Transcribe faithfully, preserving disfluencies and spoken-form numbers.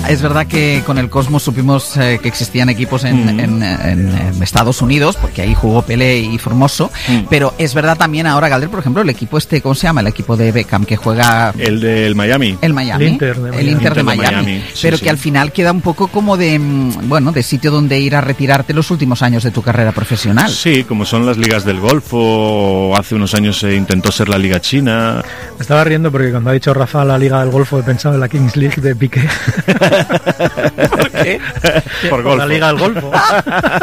Es verdad que con el Cosmos supimos eh, que existían equipos en, mm. en, en, en Estados Unidos, porque ahí jugó Pelé y Formoso, mm. pero es verdad también ahora, Galder, por ejemplo, el equipo este, ¿cómo se llama? El equipo de Beckham que juega... El del Miami. El Miami. El Inter de Miami. El Inter de Inter de Miami. Miami. Sí, pero sí. que al final queda un poco como de, bueno, de sitio donde ir a retirarte los últimos años de tu carrera profesional. Sí, como son las ligas del Golfo, o hace unos años se intentó ser la Liga China. Me estaba riendo porque cuando ha dicho Rafa la Liga del Golfo he pensado en la Kings League de Piqué. ¿Por qué? Por Por la Liga del Golfo.